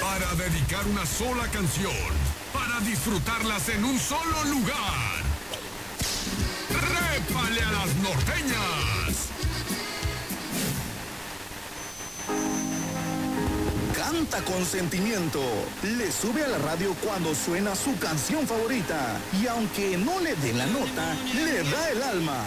para dedicar una sola canción, para disfrutarlas en un solo lugar. ¡Répale a las norteñas! Canta con sentimiento. Le sube a la radio cuando suena su canción favorita. Y aunque no le dé la nota, le da el alma.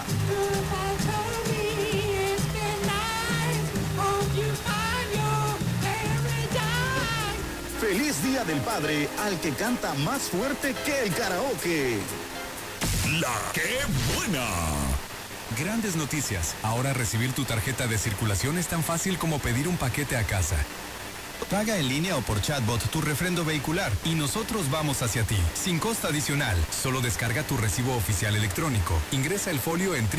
Feliz Día del Padre al que canta más fuerte que el karaoke. ¡La qué buena! Grandes noticias. Ahora recibir tu tarjeta de circulación es tan fácil como pedir un paquete a casa. Paga en línea o por chatbot tu refrendo vehicular y nosotros vamos hacia ti, sin costo adicional. Solo descarga tu recibo oficial electrónico. Ingresa el folio en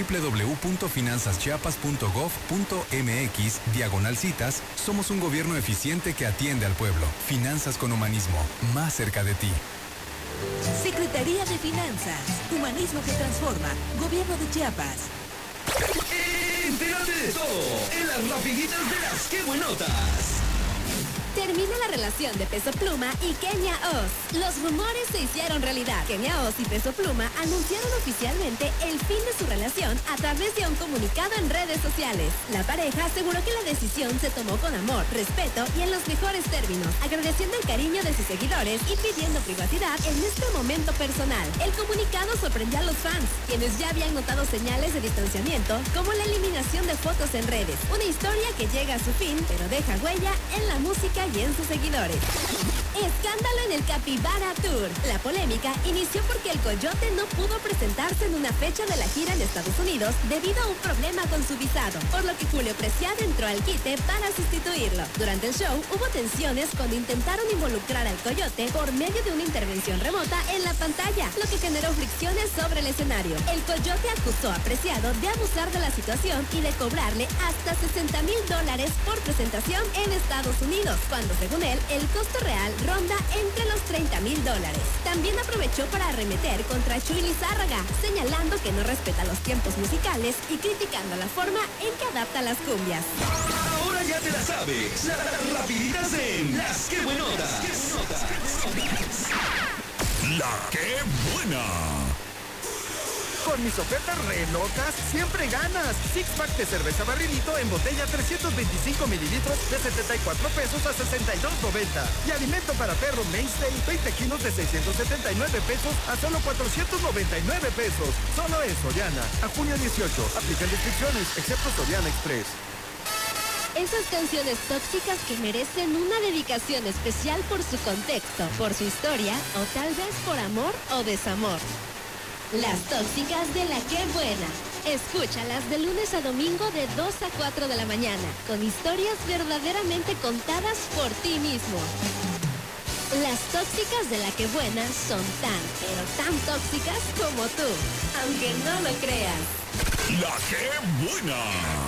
www.finanzaschiapas.gov.mx/citas. Somos un gobierno eficiente que atiende al pueblo. Finanzas con humanismo, más cerca de ti. Secretaría de Finanzas, Humanismo que transforma, Gobierno de Chiapas. Entérate de todo en las rapiditas de las que buenotas. Termina la relación de Peso Pluma y Kenia Oz. Los rumores se hicieron realidad. Kenia Oz y Peso Pluma anunciaron oficialmente el fin de su relación a través de un comunicado en redes sociales. La pareja aseguró que la decisión se tomó con amor, respeto y en los mejores términos, agradeciendo el cariño de sus seguidores y pidiendo privacidad en este momento personal. El comunicado sorprendió a los fans, quienes ya habían notado señales de distanciamiento, como la eliminación de fotos en redes. Una historia que llega a su fin, pero deja huella en la música y en sus seguidores. Escándalo en el Capybara Tour. La polémica inició porque el Coyote no pudo presentarse en una fecha de la gira en Estados Unidos debido a un problema con su visado, por lo que Julio Preciado entró al quite para sustituirlo. Durante el show hubo tensiones cuando intentaron involucrar al Coyote por medio de una intervención remota en la pantalla, lo que generó fricciones sobre el escenario. El Coyote acusó a Preciado de abusar de la situación y de cobrarle hasta $60,000 por presentación en Estados Unidos, cuando según él, el costo real ronda entre los $30,000. También aprovechó para arremeter contra Chuy Lizárraga, señalando que no respeta los tiempos musicales y criticando la forma en que adapta las cumbias. Ahora ya te la sabes. Las rapiditas en las que buenotas. ¡La qué buena! Con mis ofertas relocas, siempre ganas. Six pack de cerveza barrilito en botella 325 mililitros de 74 pesos a 62.90. Y alimento para perro Mainstay, 20 kilos de 679 pesos a solo 499 pesos. Solo en Soriana. A junio 18. Aplican restricciones, excepto Soriana Express. Esas canciones tóxicas que merecen una dedicación especial por su contexto, por su historia o tal vez por amor o desamor. Las tóxicas de La Qué Buena. Escúchalas de lunes a domingo de 2 a 4 de la mañana, con historias verdaderamente contadas por ti mismo. Las tóxicas de La Qué Buena son tan, pero tan tóxicas como tú, aunque no lo creas. ¡La qué buena!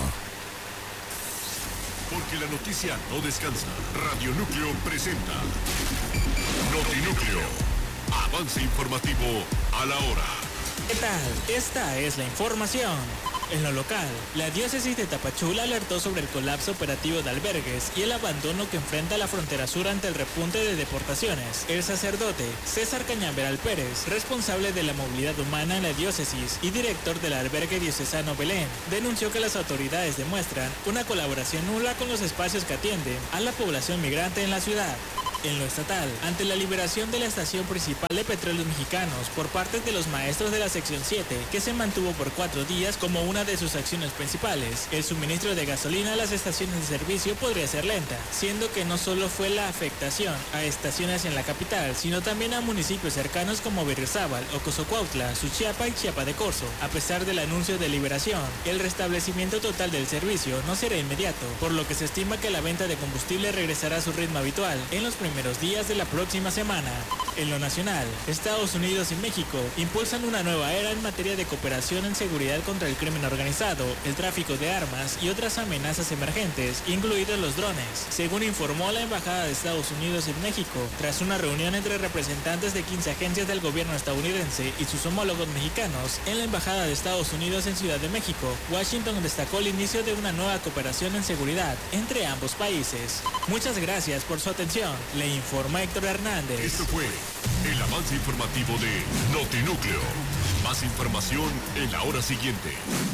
Porque la noticia no descansa. Radio Núcleo presenta Notinúcleo. Avance informativo a la hora. ¿Qué tal? Esta es la información. En lo local, la diócesis de Tapachula alertó sobre el colapso operativo de albergues y el abandono que enfrenta la frontera sur ante el repunte de deportaciones. El sacerdote César Cañaveral Pérez, responsable de la movilidad humana en la diócesis y director del albergue diocesano Belén, denunció que las autoridades demuestran una colaboración nula con los espacios que atienden a la población migrante en la ciudad. En lo estatal, ante la liberación de la estación principal de Petróleos Mexicanos por parte de los maestros de la sección 7, que se mantuvo por 4 días como una de sus acciones principales, el suministro de gasolina a las estaciones de servicio podría ser lenta, siendo que no solo fue la afectación a estaciones en la capital, sino también a municipios cercanos como Berriozábal, Ocosocuautla, Suchiapa y Chiapa de Corzo. A pesar del anuncio de liberación, el restablecimiento total del servicio no será inmediato, por lo que se estima que la venta de combustible regresará a su ritmo habitual en los primeros días de la próxima semana. En lo nacional, Estados Unidos y México impulsan una nueva era en materia de cooperación en seguridad contra el crimen organizado, el tráfico de armas y otras amenazas emergentes, incluidos los drones, según informó la Embajada de Estados Unidos en México, tras una reunión entre representantes de 15 agencias del gobierno estadounidense y sus homólogos mexicanos en la Embajada de Estados Unidos en Ciudad de México. Washington destacó el inicio de una nueva cooperación en seguridad entre ambos países. Muchas gracias por su atención. Le informa Héctor Hernández. Esto fue el avance informativo de Notinúcleo. Más información en la hora siguiente.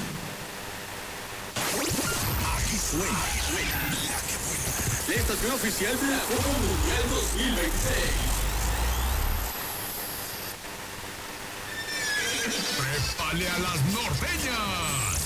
Aquí suena la que buena. La estación oficial de la Copa Mundial 2026. ¡Prépale a las norteñas!